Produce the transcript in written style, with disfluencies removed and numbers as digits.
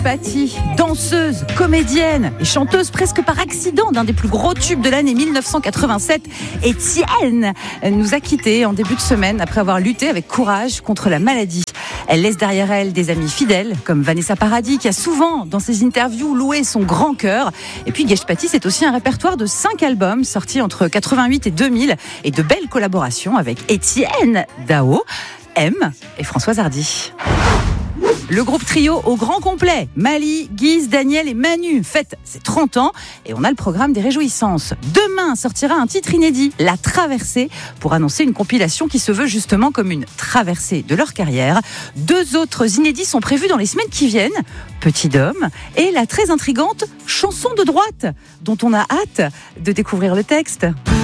Paty, danseuse, comédienne et chanteuse presque par accident d'un des plus gros tubes de l'année 1987, Étienne nous a quittés en début de semaine après avoir lutté avec courage contre la maladie. Elle laisse derrière elle des amis fidèles comme Vanessa Paradis qui a souvent dans ses interviews loué son grand cœur. Et puis Gage Paty, c'est aussi un répertoire de 5 albums sortis entre 88 et 2000 et de belles collaborations avec Étienne Dao, M et Françoise Hardy. Le groupe trio au grand complet, Mali, Guise, Daniel et Manu, fête ses 30 ans et on a le programme des réjouissances. Demain sortira un titre inédit, La Traversée, pour annoncer une compilation qui se veut justement comme une traversée de leur carrière. 2 autres inédits sont prévus dans les semaines qui viennent, Petit Dôme et la très intrigante Chanson de droite, dont on a hâte de découvrir le texte.